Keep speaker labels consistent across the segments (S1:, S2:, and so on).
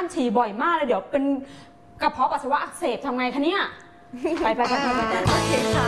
S1: ฉี่บ่อยมากเลยเดี๋ยวเป็นกระเพาะปัสสาวะอักเสบทำไงคะเนี่ยไปโอเคค่ะ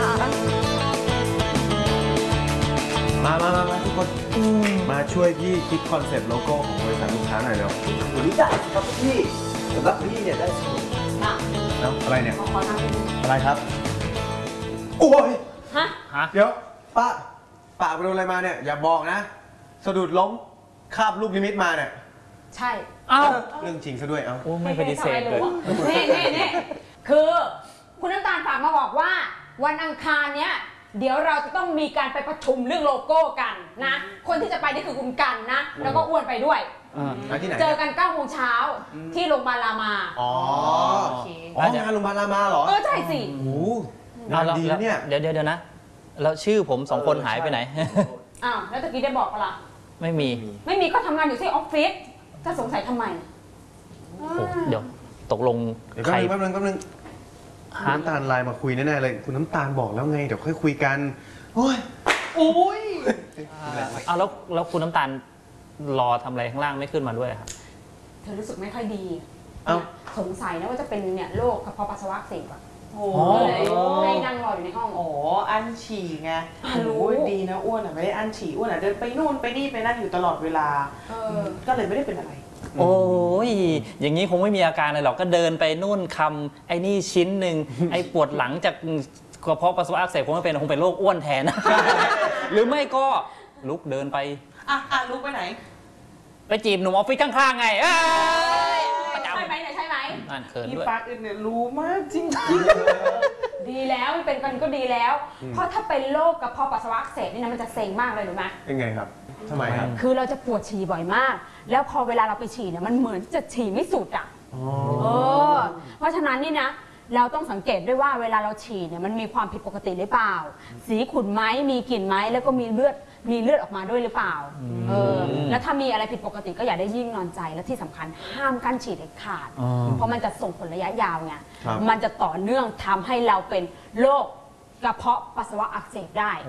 S2: มาทุกคนมาช่วยพี่คิดคอนเซ็ปต์โลโก้ของบริษัทลูกค้าหน่อยเร็ว
S3: รู้ได้ครับพี่สำหรับพี่เนี่ยได้สนุก
S2: แล้วอะไรเนี่ย
S1: ขอทาง
S2: อะไรครับโอ้ย
S1: ฮะ
S2: เดี๋ยวป้าไปโดนอะไรมาเนี่ยอย่าบอกนะสะดุดล้มคาบลูกนิมิตมาเนี่ย
S1: ใช่
S2: เรื่องจริงซะด้วย
S4: โอ้ไม่ปฏิเสธเลย
S1: นี่คือคุณน้ำตาลฝากมาบอกว่าวันอังคารเนี้ยเดี๋ยวเราจะต้องมีการไปประชุมเรื่องโลโก้กันนะคนที่จะไปนี่คือคุณกันนะแล้วก็อ้วนไปด้วยเจอกัน9 โมงเช้าที่โรงพยาบาลรามา
S2: งานโรงพยาบาลรามาเหรอ
S1: ใช่สิ
S2: โอ้งานดีนะเนี่ย
S4: เดี๋ยวนะแล้วชื่อผม2 คนหายไปไหน
S1: แล้วตะกี้ได้บอกปะล่ะ
S4: ไม่มี
S1: ก็ทำงานอยู่ที่ออฟฟิศถ้าสงสัยทำไม
S4: เดี๋ยวตกลง
S2: ใครแป๊บนึงน้ำตาลไลน์มาคุยแน่ๆเลยคุณน้ำตาลบอกแล้วไงเดี๋ยวค่อยคุยกันโอ้ย
S4: แล้วคุณน้ำตาลรอทำอะไรข้างล่างไม่ขึ้นมาด้วยครับ
S1: เธอรู้สึกไม่ค่อยดีสงสัยนะว่าจะเป็นเนี่ยโรคกระเพาะปัสสาวะอักเสบเลยให้นั่งรออยู่ในห้อง
S5: อั้นฉี่ไงรู้ดีนะอ้วนไม่ได้อั้นฉี่อ้วนเดินไปนู่นไปนี่ไปนั่นอยู่ตลอดเวลาก็เลยไม่ได้เป็นอะไร
S4: โอ้ยอย่างนี้คงไม่มีอาการอะไรหรอกก็เดินไปนู่นคำไอ้นี่ชิ้นหนึ่งไอ้ปวดหลังจากกระเพาะปัสสาวะอักเสบคงไม่เป็นคงเป็นโรคอ้วนแทนหรือไม่ก็ลุกเดินไป
S5: ลุกไปไหน
S4: ไปจีบหนุ่มออฟฟิศข้างๆไง
S1: ใช่ไหมเนี่ยใช่ไหม
S4: นั่นเขินด้วย
S5: พี่ปาร์คเนี่ยรู้มากจริง
S1: ดีแล้วเป็นกันก็ดีแล้วเพราะถ้าเป็นโรคกระเพาะปัสสาวะอักเสบนี่นะมันจะเซ็งมากเลยรู้ไหม
S2: ยังไงครับทำไมครับ
S1: คือเราจะปวดฉี่บ่อยมากแล้วพอเวลาเราไปฉี่เนี่ยมันเหมือนจะฉี่ไม่สุดเพราะฉะนั้นนี่นะเราต้องสังเกตด้วยว่าเวลาเราฉี่เนี่ยมันมีความผิดปกติหรือเปล่าสีขุ่นไหมมีกลิ่นไหมแล้วก็มีเลือดออกมาด้วยหรือเปล่าแล้วถ้ามีอะไรผิดปกติก็อย่าได้ยิ่งนอนใจและที่สำคัญห้ามกั้นฉี่เด็ดขาดเพราะมันจะส่งผลระยะยาวไงมันจะต่อเนื่องทำให้เราเป็นโรคกระเพาะปัสสาวะอักเสบได้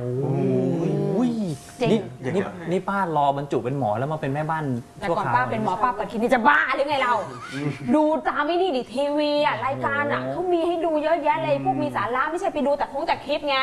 S4: นี่ป้ารอบรรจุเป็นหมอแล้วมาเป็นแม่บ้าน
S1: แต่ก่อนป้าเป็นหมอป้าเปิดคลินิกจะบ้าหรือไงเราดูตามไม่นี่ดิทีวีรายการเขามีให้ดูเยอะแยะเลยพวกมีสาระไม่ใช่ไปดูแต่คลิปไง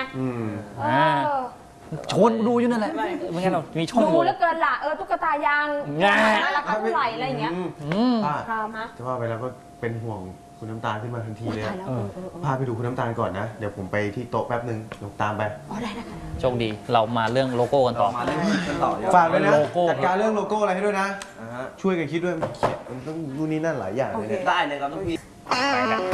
S4: ชวนดูอยู่นั่นแหละไม่งั้นเรามีช่อง
S1: ดูแล้วเกินล่ะตุ๊กตายางราคาเท่าไหร่อะไรอย่างเงี้ย
S2: จะว่าไปแล้วก็เป็นห่วงคุณน้ำตาลขึ้นมาทันทีเลยพาไปดูคุณน้ำตาลก่อนนะเดี๋ยวผมไปที่โต๊ะแป๊บนึงลงตามไป
S1: ได้นะคะ
S4: โชคดีเรามาเรื่องโลโก้กันต่อ
S2: ฝากเลยนะจัดการเรื่องโลโก้อะไรให้ด้วยนะช่วยกันคิดด้วยมันต้องนู่นนี่นั่นหลายอย่างเลย
S3: ได้เลยครับทุกพี่